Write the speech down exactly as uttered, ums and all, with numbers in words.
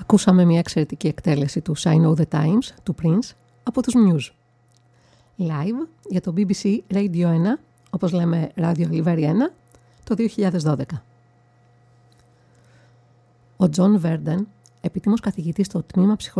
Ακούσαμε μια εξαιρετική εκτέλεση του I Know the Times του Prince από τους Muse. Live για το μπι μπι σι Radio ένα, όπως λέμε Radio Livery ένα, το δύο χιλιάδες δώδεκα. Ο John Verden, επίτιμος καθηγητής στο τμήμα ψυχολογίας